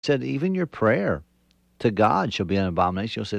said, even your prayer to God shall be an abomination. You'll say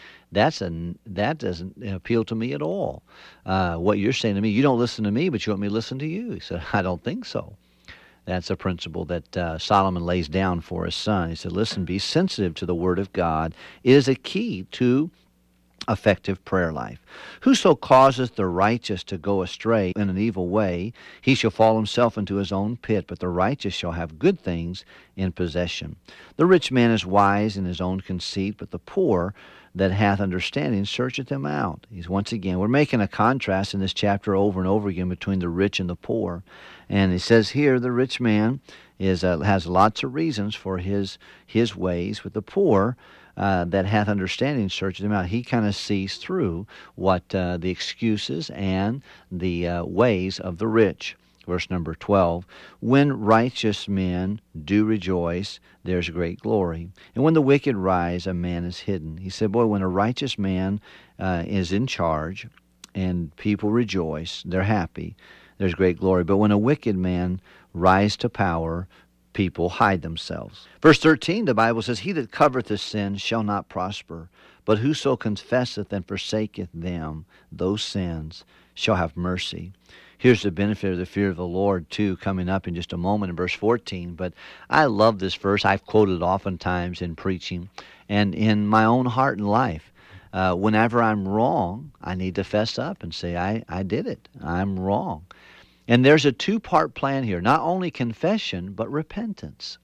that doesn't appeal to me at all. What you're saying to me, you don't listen to me, but you want me to listen to you. He said, I don't think so. That's a principle that Solomon lays down for his son. He said, listen, be sensitive to the word of God. It is a key to effective prayer life. Whoso causeth the righteous to go astray in an evil way, he shall fall himself into his own pit, but the righteous shall have good things in possession. The rich man is wise in his own conceit, but the poor that hath understanding searcheth them out. Once again, we're making a contrast in this chapter over and over again between the rich and the poor. And he says here the rich man has lots of reasons for his ways, but the poor that hath understanding searches him out. He kind of sees through what the excuses and the ways of the rich. Verse number 12, when righteous men do rejoice, there's great glory. And when the wicked rise, a man is hidden. He said, boy, when a righteous man is in charge and people rejoice, they're happy, there's great glory. But when a wicked man rise to power, people hide themselves. Verse 13, the Bible says, he that covereth his sins shall not prosper, but whoso confesseth and forsaketh them, those sins, shall have mercy. Here's the benefit of the fear of the Lord, too, coming up in just a moment in verse 14. But I love this verse. I've quoted it oftentimes in preaching and in my own heart and life. Whenever I'm wrong, I need to fess up and say, I did it. I'm wrong. And there's a two-part plan here, not only confession, but repentance.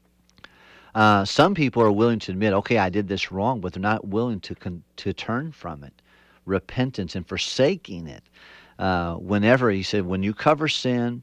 Some people are willing to admit, okay, I did this wrong, but they're not willing to turn from it. Repentance and forsaking it. Whenever, he said, when you cover sin,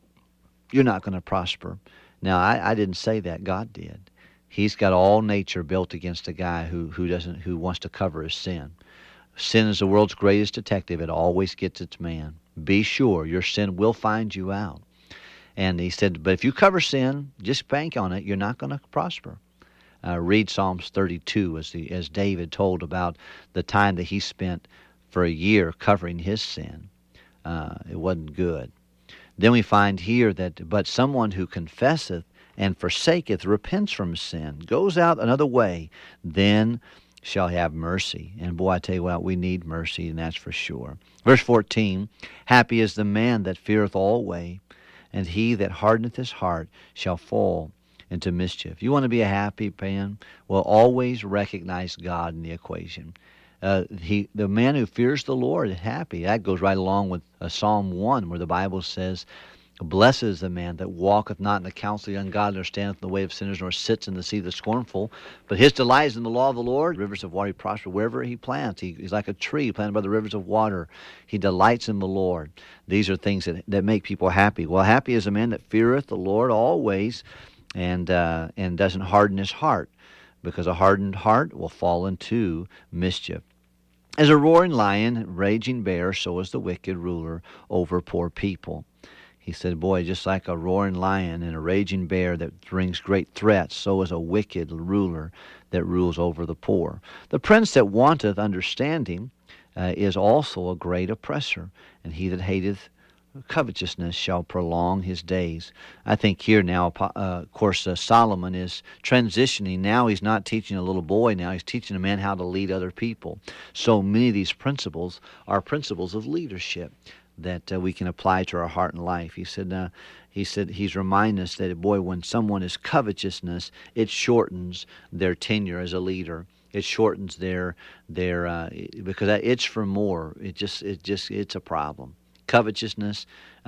you're not going to prosper. Now, I didn't say that. God did. He's got all nature built against a guy who wants to cover his sin. Sin is the world's greatest detective. It always gets its man. Be sure your sin will find you out. And he said, but if you cover sin, just bank on it, you're not going to prosper. Read Psalms 32 as David told about the time that he spent for a year covering his sin. It wasn't good. Then we find here that, but someone who confesseth and forsaketh, repents from sin, goes out another way, then shall have mercy. And boy, I tell you what, we need mercy, and that's for sure. Verse 14, happy is the man that feareth always, and he that hardeneth his heart shall fall into mischief. You want to be a happy man? Well, always recognize God in the equation. The man who fears the Lord is happy. That goes right along with Psalm 1, where the Bible says, blessed is the man that walketh not in the counsel of the ungodly, nor standeth in the way of sinners, nor sits in the seat of the scornful. But his delight is in the law of the Lord. Rivers of water he prosper wherever he plants. He's like a tree planted by the rivers of water. He delights in the Lord. These are things that make people happy. Well, happy is a man that feareth the Lord always, and doesn't harden his heart, because a hardened heart will fall into mischief. As a roaring lion, raging bear, so is the wicked ruler over poor people. He said, boy, just like a roaring lion and a raging bear that brings great threats, so is a wicked ruler that rules over the poor. The prince that wanteth understanding is also a great oppressor, and he that hateth covetousness shall prolong his days. I think here now, of course, Solomon is transitioning. Now he's not teaching a little boy. Now he's teaching a man how to lead other people. So many of these principles are principles of leadership that we can apply to our heart and life. He said he's reminding us that, boy, when someone is covetousness, it shortens their tenure as a leader. It shortens their because that itch for more. It's a problem. Covetousness,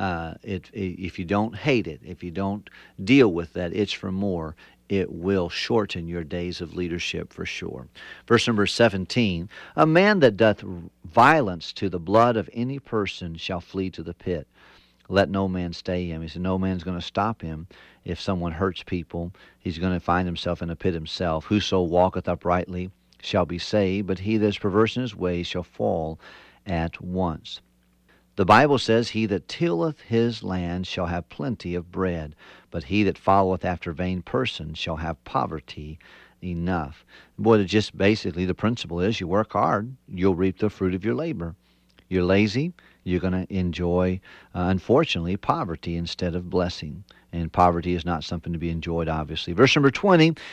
if you don't hate it, if you don't deal with that itch for more, it will shorten your days of leadership for sure. Verse number 17, a man that doth violence to the blood of any person shall flee to the pit. Let no man stay him. He said no man's going to stop him. If someone hurts people, he's going to find himself in a pit himself. Whoso walketh uprightly shall be saved, but he that is perverse in his ways shall fall at once. The Bible says, he that tilleth his land shall have plenty of bread, but he that followeth after vain persons shall have poverty enough. Boy, just basically the principle is you work hard, you'll reap the fruit of your labor. You're lazy, you're going to enjoy, unfortunately, poverty instead of blessing. And poverty is not something to be enjoyed, obviously. Verse number 20,